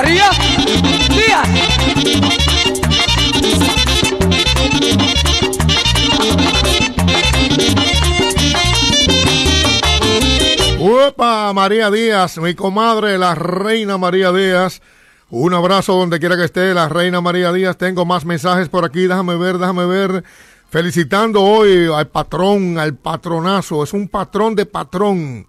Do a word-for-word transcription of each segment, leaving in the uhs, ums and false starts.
María Díaz. ¡Uepa! María Díaz, mi comadre, la reina María Díaz. Un abrazo donde quiera que esté, la reina María Díaz. Tengo más mensajes por aquí, déjame ver, déjame ver. Felicitando hoy al patrón, al patronazo. Es un patrón de patrón.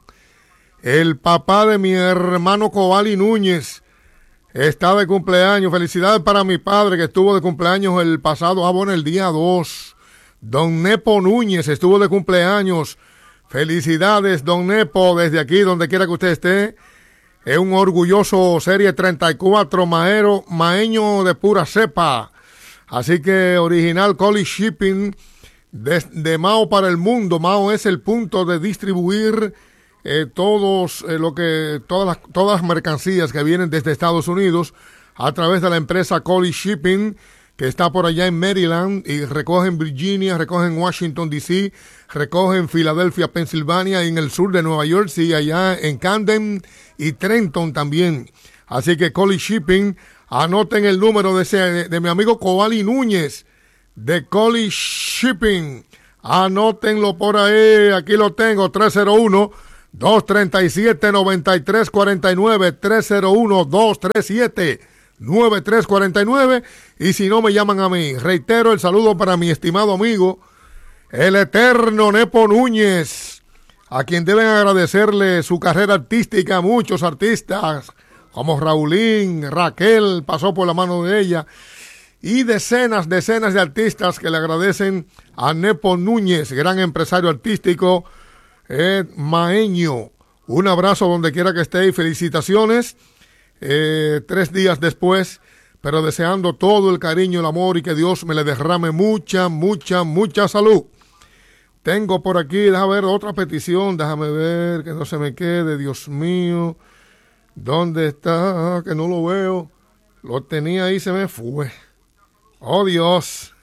El papá de mi hermano Cobali Núñez está de cumpleaños. Felicidades para mi padre que estuvo de cumpleaños el pasado, ah, bueno, el día dos. Don Nepo Núñez estuvo de cumpleaños. Felicidades, don Nepo, desde aquí, donde quiera que usted esté. Es un orgulloso Serie treinta y cuatro maero, maeño de pura cepa. Así que original Collie Shipping de, de Mao para el mundo. Mao es el punto de distribuir eh, todos eh, lo que todas las, todas las mercancías que vienen desde Estados Unidos a través de la empresa Collie Shipping, que está por allá en Maryland y recoge en Virginia, recoge en Washington, D C, recoge en Filadelfia, Pensilvania y en el sur de Nueva York, sí, allá en Camden y Trenton también. Así que Collie Shipping, anoten el número de, ese, de, de mi amigo Cobali Núñez, de Collie Shipping. Anótenlo por ahí, aquí lo tengo, tres cero uno, dos tres siete, nueve tres cuatro nueve, tres cero uno, dos tres siete, nueve tres cuatro nueve, y si no me llaman a mí. Reitero el saludo para mi estimado amigo, el eterno Nepo Núñez, a quien deben agradecerle su carrera artística. Muchos artistas como Raulín, Raquel, pasó por la mano de ella, y decenas, decenas de artistas que le agradecen a Nepo Núñez, gran empresario artístico eh, maeño. Un abrazo donde quiera que esté y felicitaciones. Eh, tres días después, pero deseando todo el cariño, el amor y que Dios me le derrame mucha, mucha, mucha salud. Tengo por aquí, déjame ver otra petición, déjame ver que no se me quede, Dios mío. ¿Dónde está? Que no lo veo. Lo tenía ahí, se me fue. Oh, Dios.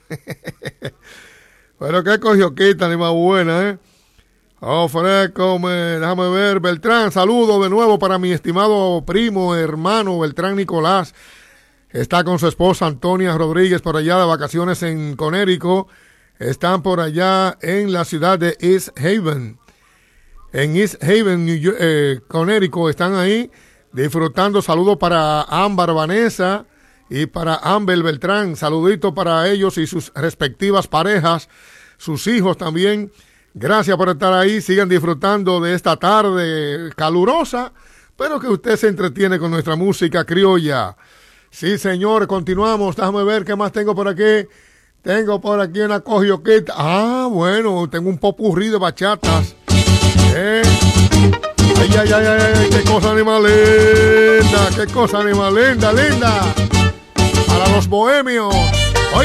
Pero qué cogioquita ni más buena, ¿eh? Oh, fresco, me, déjame ver. Beltrán, saludo de nuevo para mi estimado primo, hermano, Beltrán Nicolás. Está con su esposa Antonia Rodríguez por allá de vacaciones en Connecticut. Están por allá en la ciudad de East Haven. En East Haven, New York, eh, Connecticut, están ahí disfrutando. Saludos para Ámbar Vanessa y para Ámbar Beltrán. Saludito para ellos y sus respectivas parejas, sus hijos también. Gracias por estar ahí. Sigan disfrutando de esta tarde calurosa, pero que usted se entretiene con nuestra música criolla. Sí, señor, continuamos. Déjame ver qué más tengo por aquí. Tengo por aquí una cogioquita. Ah, bueno, tengo un popurrí de bachatas. ¿Eh? Ay, ay, ay, ay, ay, qué cosa ni más linda, qué cosa ni más linda, linda. Para los bohemios.